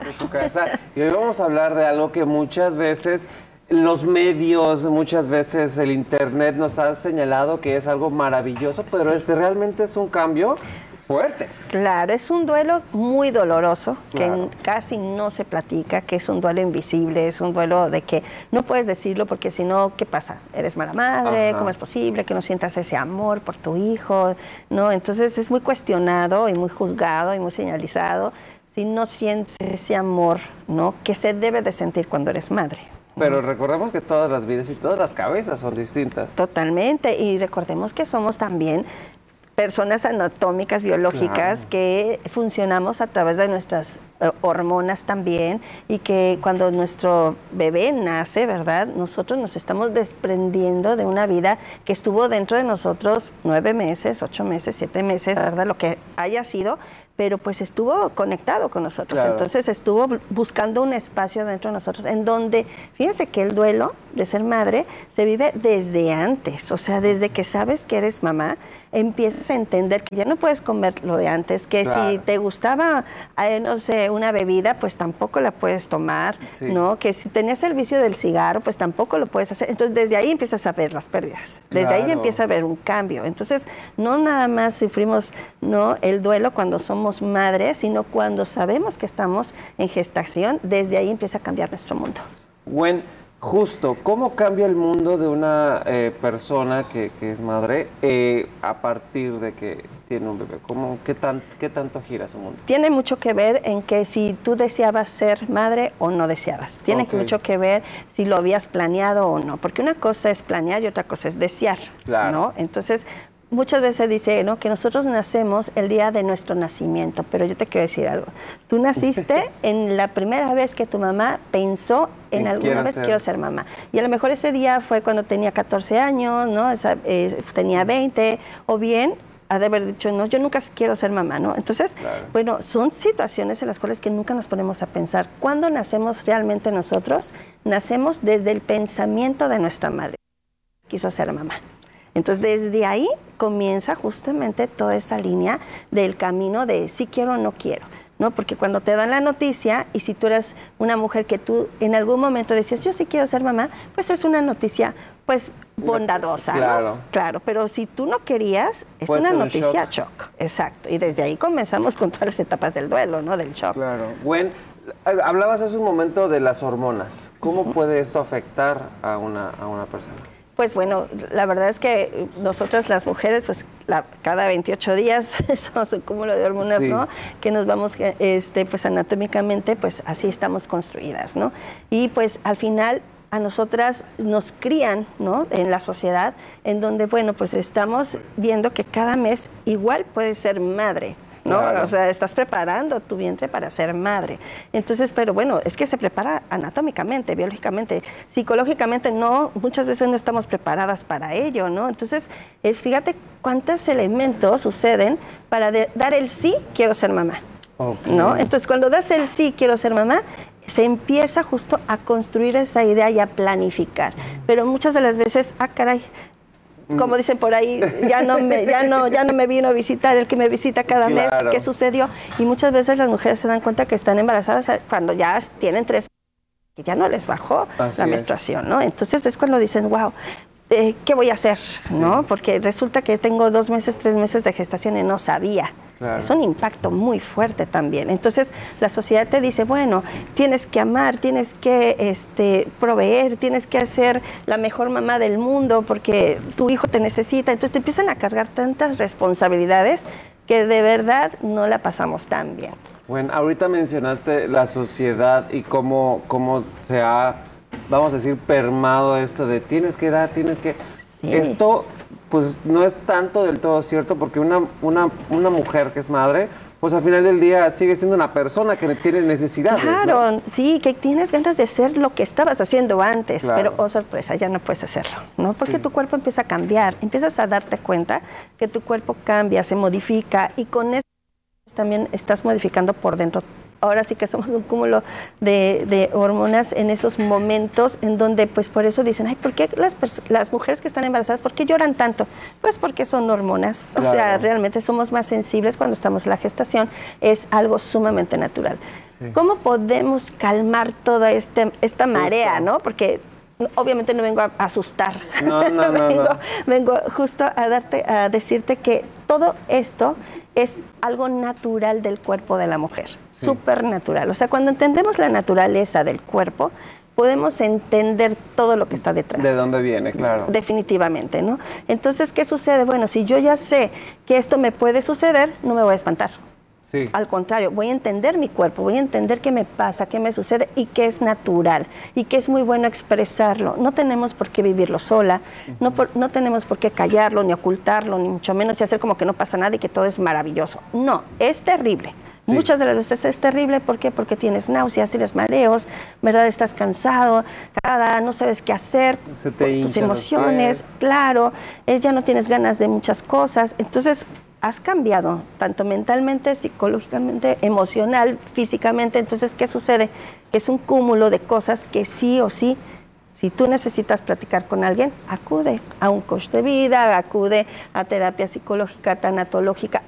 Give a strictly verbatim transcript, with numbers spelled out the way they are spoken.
casa. De tu casa. Y hoy vamos a hablar de algo que muchas veces los medios, muchas veces el internet nos ha señalado que es algo maravilloso, pero sí. este realmente es un cambio fuerte. Claro, es un duelo muy doloroso, Claro. que casi no se platica, que es un duelo invisible, es un duelo de que no puedes decirlo porque si no, ¿qué pasa? ¿Eres mala madre? Ajá. ¿Cómo es posible que no sientas ese amor por tu hijo? ¿No? Entonces es muy cuestionado y muy juzgado y muy señalizado si no sientes ese amor, ¿no? Que se debe de sentir cuando eres madre. Pero recordemos que todas las vidas y todas las cabezas son distintas. Totalmente, y recordemos que somos también personas anatómicas, biológicas, claro. que funcionamos a través de nuestras uh, hormonas también, y que cuando nuestro bebé nace, ¿verdad? Nosotros nos estamos desprendiendo de una vida que estuvo dentro de nosotros nueve meses, ocho meses, siete meses, ¿verdad? Lo que haya sido, pero pues estuvo conectado con nosotros. Claro. Entonces estuvo buscando un espacio dentro de nosotros en donde, fíjense que el duelo de ser madre se vive desde antes, o sea, desde que sabes que eres mamá, empiezas a entender que ya no puedes comer lo de antes, que claro. si te gustaba, eh, no sé, una bebida, pues tampoco la puedes tomar, sí. ¿no? Que si tenías el vicio del cigarro, pues tampoco lo puedes hacer. Entonces, desde ahí empiezas a ver las pérdidas. Desde claro. ahí ya empieza a haber un cambio. Entonces, no nada más sufrimos, ¿no?, el duelo cuando somos madres, sino cuando sabemos que estamos en gestación, desde ahí empieza a cambiar nuestro mundo. Gwen, justo, ¿cómo cambia el mundo de una eh, persona que, que es madre eh, a partir de que tiene un bebé? ¿Cómo, qué, tan, ¿Qué tanto gira su mundo? Tiene mucho que ver en que si tú deseabas ser madre o no deseabas. Tiene okay. mucho que ver si lo habías planeado o no. Porque una cosa es planear y otra cosa es desear, claro. ¿no? Entonces, muchas veces dice, ¿no?, que nosotros nacemos el día de nuestro nacimiento, pero yo te quiero decir algo. Tú naciste en la primera vez que tu mamá pensó en alguna vez ser. quiero ser mamá. Y a lo mejor ese día fue cuando tenía catorce años, ¿no? Esa, eh, tenía veinte, o bien ha de haber dicho, no, yo nunca quiero ser mamá, ¿no? Entonces, claro. bueno, son situaciones en las cuales que nunca nos ponemos a pensar. ¿Cuándo nacemos realmente nosotros? Nacemos desde el pensamiento de nuestra madre. Quiso ser mamá. Entonces, desde ahí comienza justamente toda esa línea del camino de si quiero o no quiero, ¿no? Porque cuando te dan la noticia, y si tú eres una mujer que tú en algún momento decías, yo sí quiero ser mamá, pues es una noticia, pues, bondadosa, claro. ¿no? Claro, pero si tú no querías, es Puede una noticia shock. shock. Exacto, y desde ahí comenzamos con todas las etapas del duelo, ¿no? Del shock. Claro. Gwen, hablabas hace un momento de las hormonas. ¿Cómo uh-huh. puede esto afectar a una, a una persona? Pues bueno, la verdad es que nosotras las mujeres, pues la, cada veintiocho días somos un cúmulo de hormonas, sí. ¿no? Que nos vamos, este, pues anatómicamente, pues así estamos construidas, ¿no? Y pues al final a nosotras nos crían, ¿no?, en la sociedad, en donde, bueno, pues estamos viendo que cada mes igual puedes ser madre, ¿no? Claro. O sea, estás preparando tu vientre para ser madre. Entonces, pero bueno, es que se prepara anatómicamente, biológicamente, psicológicamente no, muchas veces no estamos preparadas para ello, ¿no? Entonces, es, fíjate cuántos elementos suceden para de, dar el sí, quiero ser mamá, okay. ¿no? Entonces, cuando das el sí, quiero ser mamá, se empieza justo a construir esa idea y a planificar. Pero muchas de las veces, ah, caray, como dicen por ahí, ya no me, ya no, ya no me vino a visitar el que me visita cada claro. mes, ¿qué sucedió? Y muchas veces las mujeres se dan cuenta que están embarazadas cuando ya tienen tres, que ya no les bajó Así la menstruación, es. ¿no? Entonces es cuando dicen, wow, eh, ¿qué voy a hacer? Sí. ¿no? Porque resulta que tengo dos meses, tres meses de gestación y no sabía. Claro. Es un impacto muy fuerte también. Entonces, la sociedad te dice, bueno, tienes que amar, tienes que este, proveer, tienes que hacer la mejor mamá del mundo porque tu hijo te necesita. Entonces, te empiezan a cargar tantas responsabilidades que de verdad no la pasamos tan bien. Bueno, ahorita mencionaste la sociedad y cómo, cómo se ha, vamos a decir, permado esto de tienes que dar, tienes que... Sí. Esto... pues no es tanto del todo cierto, porque una, una, una mujer que es madre, pues al final del día sigue siendo una persona que tiene necesidades. Claro, ¿no? Sí, que tienes ganas de hacer lo que estabas haciendo antes, claro. pero, oh sorpresa, ya no puedes hacerlo, ¿no? Porque sí. tu cuerpo empieza a cambiar, empiezas a darte cuenta que tu cuerpo cambia, se modifica, y con eso también estás modificando por dentro ahora sí que somos un cúmulo de, de hormonas en esos momentos en donde, pues por eso dicen, ay, ¿por qué las, las mujeres que están embarazadas, por qué lloran tanto? Pues porque son hormonas. Claro. O sea, realmente somos más sensibles cuando estamos en la gestación. Es algo sumamente natural. Sí. ¿Cómo podemos calmar toda este, esta marea, no? Porque obviamente no vengo a asustar. No, no, no, vengo, no. vengo justo a darte, a decirte que todo esto es algo natural del cuerpo de la mujer, sí. Súper natural. O sea, cuando entendemos la naturaleza del cuerpo, podemos entender todo lo que está detrás. ¿De dónde viene? Claro. Definitivamente, ¿no? Entonces, ¿qué sucede? Bueno, si yo ya sé que esto me puede suceder, no me voy a espantar. Sí. Al contrario, voy a entender mi cuerpo, voy a entender qué me pasa, qué me sucede y qué es natural y que es muy bueno expresarlo. No tenemos por qué vivirlo sola, uh-huh. no, por, no tenemos por qué callarlo, ni ocultarlo, ni mucho menos y hacer como que no pasa nada y que todo es maravilloso. No, es terrible. Sí. Muchas de las veces es terrible, ¿por qué? Porque tienes náuseas, tienes mareos, ¿verdad? Estás cansado, cada, no sabes qué hacer, Se te tus emociones, claro, eh, ya no tienes ganas de muchas cosas, entonces has cambiado, tanto mentalmente, psicológicamente, emocional, físicamente. Entonces, ¿qué sucede? Es un cúmulo de cosas que sí o sí, si tú necesitas platicar con alguien, acude a un coach de vida, acude a terapia psicológica, tanatológica,